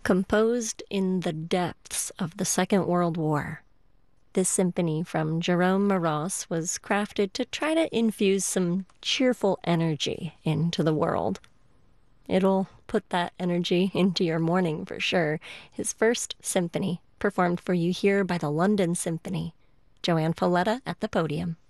Composed in the depths of the Second World War, this symphony from Jerome Moross was crafted to try to infuse some cheerful energy into the world. It'll put that energy into your morning for sure. His first symphony, performed for you here by the London Symphony. Joanne Falletta at the podium.